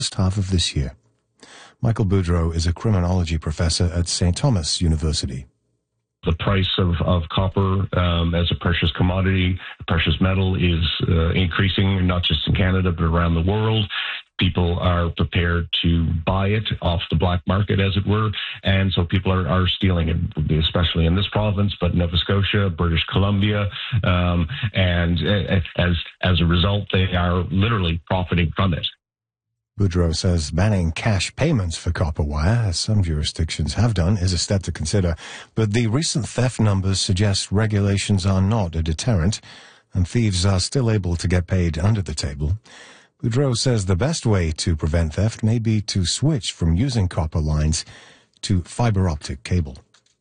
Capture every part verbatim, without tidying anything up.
first half of this year. Michael Boudreau is a criminology professor at Saint Thomas University. The price of, of copper um, as a precious commodity, precious metal, is uh, increasing, not just in Canada, but around the world. People are prepared to buy it off the black market, as it were, and so people are, are stealing it, especially in this province, but Nova Scotia, British Columbia, um, and uh, as as a result, they are literally profiting from it. Boudreau says banning cash payments for copper wire, as some jurisdictions have done, is a step to consider, but the recent theft numbers suggest regulations are not a deterrent, and thieves are still able to get paid under the table. Boudreau says the best way to prevent theft may be to switch from using copper lines to fiber optic cable.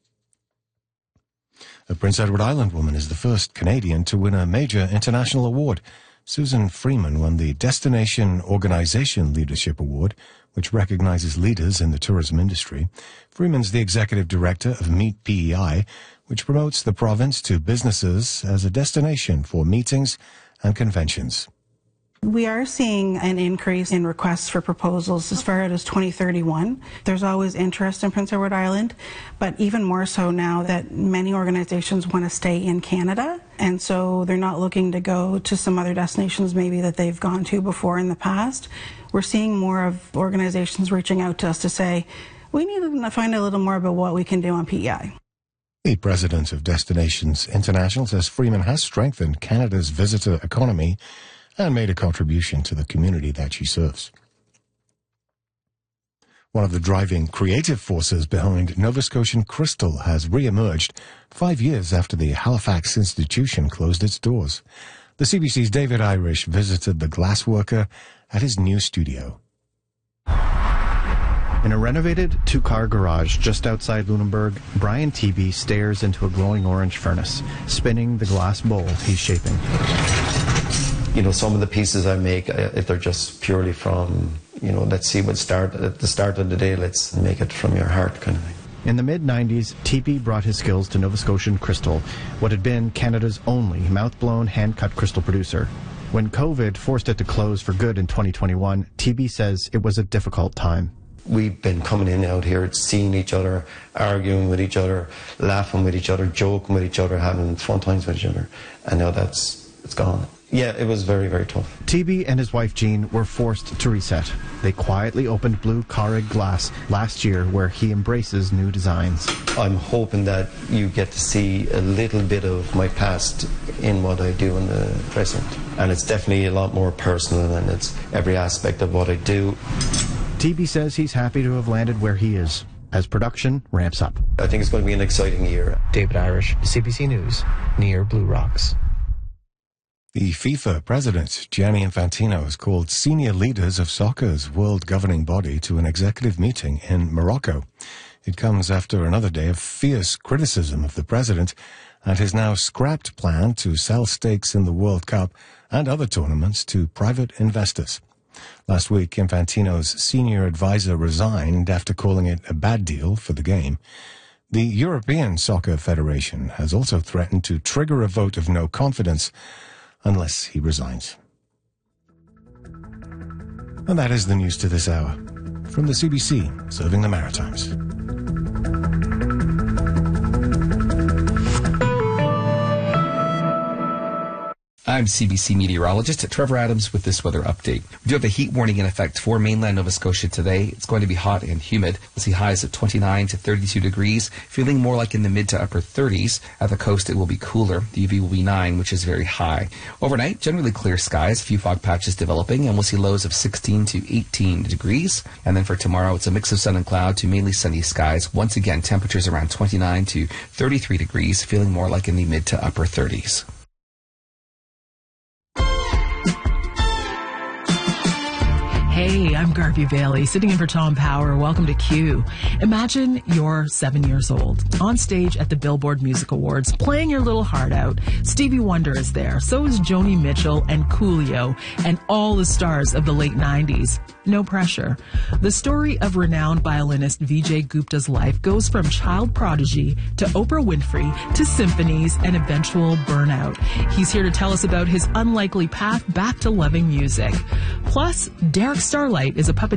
A Prince Edward Island woman is the first Canadian to win a major international award. Susan Freeman won the Destination Organization Leadership Award, which recognizes leaders in the tourism industry. Freeman's the executive director of Meet P E I, which promotes the province to businesses as a destination for meetings and conventions. We are seeing an increase in requests for proposals as far out as twenty thirty-one. There's always interest in Prince Edward Island, but even more so now that many organizations want to stay in Canada, and so they're not looking to go to some other destinations maybe that they've gone to before in the past. We're seeing more of organizations reaching out to us to say, we need to find a little more about what we can do on P E I. The president of Destinations International says Freeman has strengthened Canada's visitor economy and made a contribution to the community that she serves. One of the driving creative forces behind Nova Scotian Crystal has re-emerged five years after the Halifax institution closed its doors. The C B C's David Irish visited the glassworker at his new studio. In a renovated two-car garage just outside Lunenburg, Brian Tebey stares into a glowing orange furnace, spinning the glass bowl he's shaping. You know, some of the pieces I make, if they're just purely from, you know, let's see what start at the start of the day, let's make it from your heart kind of thing. In the mid nineties, Tebey brought his skills to Nova Scotian Crystal, what had been Canada's only mouth-blown hand-cut crystal producer. When COVID forced it to close for good in twenty twenty-one, Tebey says it was a difficult time. We've been coming in out here, seeing each other, arguing with each other, laughing with each other, joking with each other, having fun times with each other, and now that's it's gone. Yeah, it was very, very tough. Tebey and his wife Jean were forced to reset. They quietly opened Blue Carrig Glass last year, where he embraces new designs. I'm hoping that you get to see a little bit of my past in what I do in the present. And it's definitely a lot more personal, and it's every aspect of what I do. Tebey says he's happy to have landed where he is, as production ramps up. I think it's going to be an exciting year. David Irish, C B C News, near Blue Rocks. The FIFA president, Gianni Infantino, has called senior leaders of soccer's world governing body to an executive meeting in Morocco. It comes after another day of fierce criticism of the president and his now scrapped plan to sell stakes in the World Cup and other tournaments to private investors. Last week, Infantino's senior advisor resigned after calling it a bad deal for the game. The European Soccer Federation has also threatened to trigger a vote of no confidence unless he resigns. And that is the news to this hour. From the C B C, serving the Maritimes. I'm C B C meteorologist Trevor Adams with this weather update. We do have a heat warning in effect for mainland Nova Scotia today. It's going to be hot and humid. We'll see highs of twenty-nine to thirty-two degrees, feeling more like in the mid to upper thirties. At the coast, it will be cooler. The U V will be nine, which is very high. Overnight, generally clear skies, a few fog patches developing, and we'll see lows of sixteen to eighteen degrees. And then for tomorrow, it's a mix of sun and cloud to mainly sunny skies. Once again, temperatures around twenty-nine to thirty-three degrees, feeling more like in the mid to upper thirties. Hey, I'm Garvey Bailey, sitting in for Tom Power. Welcome to Q. Imagine you're seven years old, on stage at the Billboard Music Awards, playing your little heart out. Stevie Wonder is there, so is Joni Mitchell and Coolio, and all the stars of the late nineties. No pressure. The story of renowned violinist Vijay Gupta's life goes from child prodigy to Oprah Winfrey to symphonies and eventual burnout. He's here to tell us about his unlikely path back to loving music. Plus, Derek Starlight is a puppeteer